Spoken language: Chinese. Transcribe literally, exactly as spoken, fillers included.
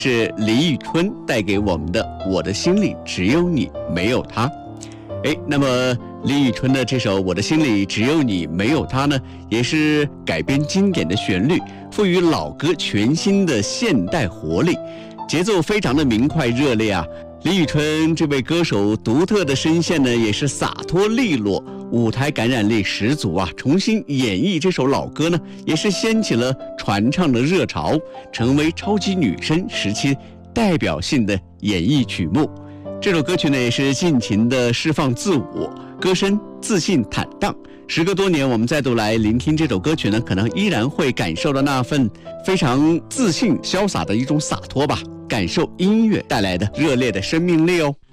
是李宇春带给我们的《我的心里只有你没有他》。哎，那么李宇春的这首《我的心里只有你没有他》呢，也是改编经典的旋律，赋予老歌全新的现代活力，节奏非常的明快热烈啊。李宇春这位歌手独特的声线呢，也是洒脱利落，舞台感染力十足啊！重新演绎这首老歌呢，也是掀起了传唱的热潮，成为超级女声时期代表性的演绎曲目。这首歌曲呢，也是尽情的释放自我，歌声自信坦荡。时隔多年，我们再度来聆听这首歌曲呢，可能依然会感受到那份非常自信潇洒的一种洒脱吧，感受音乐带来的热烈的生命力哦。